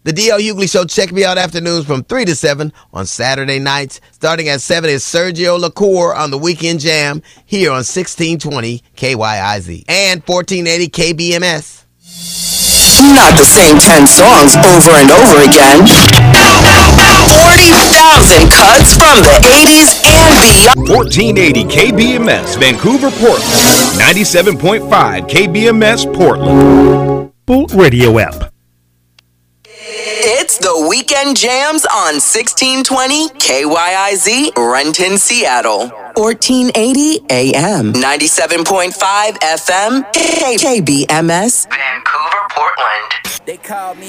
The D.L. Hughley Show, check me out afternoons from 3 to 7 on Saturday nights. Starting at 7 is Sergio LaCour on the Weekend Jam here on 1620 KYIZ and 1480 KBMS. Not the same 10 songs over and over again. 40,000 cuts from the 80s and beyond. 1480 KBMS, Vancouver, Portland. 97.5 KBMS, Portland. Boot Radio app. It's the Weekend Jams on 1620 KYIZ, Renton, Seattle. 1480 AM, 97.5 FM, KBMS, Vancouver, Portland. They call me